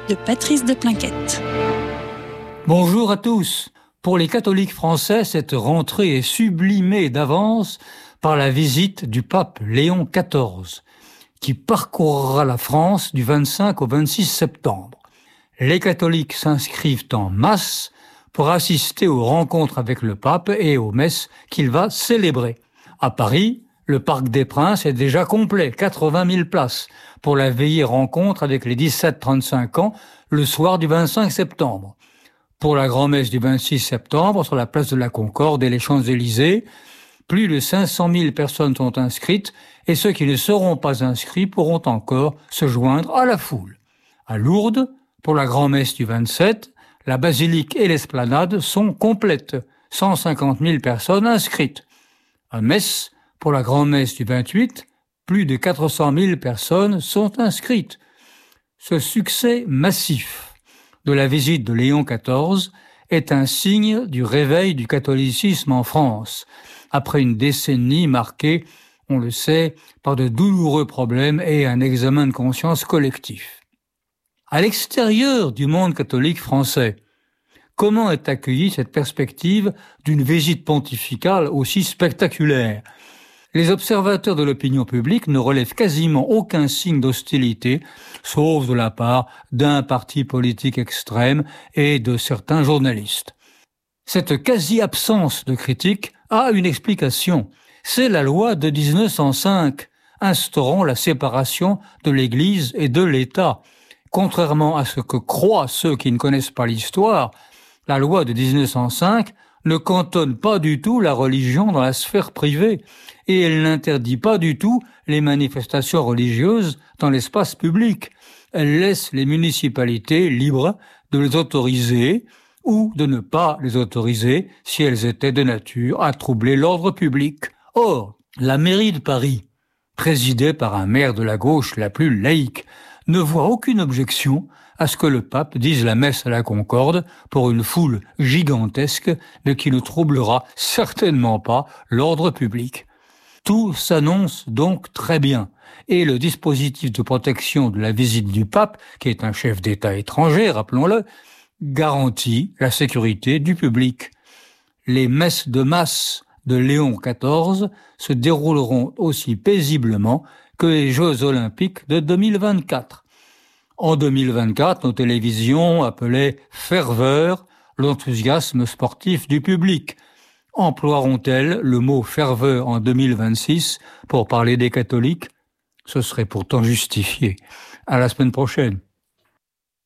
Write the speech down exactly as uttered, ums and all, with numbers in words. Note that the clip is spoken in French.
de Patrice de Plainquette. Bonjour à tous. Pour les catholiques français, cette rentrée est sublimée d'avance par la visite du pape Léon quatorze, qui parcourra la France du vingt-cinq au vingt-six septembre. Les catholiques s'inscrivent en masse pour assister aux rencontres avec le pape et aux messes qu'il va célébrer. À Paris, le Parc des Princes est déjà complet, quatre-vingt mille places, pour la veillée rencontre avec les dix-sept trente-cinq ans le soir du vingt-cinq septembre. Pour la grand-messe du vingt-six septembre, sur la place de la Concorde et les Champs-Élysées, plus de cinq cent mille personnes sont inscrites et ceux qui ne seront pas inscrits pourront encore se joindre à la foule. À Lourdes, pour la grand-messe du vingt-sept, la basilique et l'esplanade sont complètes, cent cinquante mille personnes inscrites. À Metz, pour la grand-messe du vingt-huit, plus de quatre cent mille personnes sont inscrites. Ce succès massif de la visite de Léon quatorze est un signe du réveil du catholicisme en France, après une décennie marquée, on le sait, par de douloureux problèmes et un examen de conscience collectif. À l'extérieur du monde catholique français, comment est accueillie cette perspective d'une visite pontificale aussi spectaculaire ? Les observateurs de l'opinion publique ne relèvent quasiment aucun signe d'hostilité, sauf de la part d'un parti politique extrême et de certains journalistes. Cette quasi-absence de critique a une explication. C'est la loi de dix-neuf cent cinq, instaurant la séparation de l'Église et de l'État. Contrairement à ce que croient ceux qui ne connaissent pas l'histoire, la loi de dix-neuf cent cinq ne cantonne pas du tout la religion dans la sphère privée et elle n'interdit pas du tout les manifestations religieuses dans l'espace public. Elle laisse les municipalités libres de les autoriser ou de ne pas les autoriser si elles étaient de nature à troubler l'ordre public. Or, la mairie de Paris, présidée par un maire de la gauche la plus laïque, ne voit aucune objection à ce que le pape dise la messe à la Concorde pour une foule gigantesque, mais qui ne troublera certainement pas l'ordre public. Tout s'annonce donc très bien, et le dispositif de protection de la visite du pape, qui est un chef d'État étranger, rappelons-le, garantit la sécurité du public. Les messes de masse de Léon quatorze se dérouleront aussi paisiblement que les Jeux olympiques de deux mille vingt-quatre. En deux mille vingt-quatre, nos télévisions appelaient « ferveur » l'enthousiasme sportif du public. Emploieront-elles le mot « ferveur » en deux mille vingt-six pour parler des catholiques ? Ce serait pourtant justifié. À la semaine prochaine.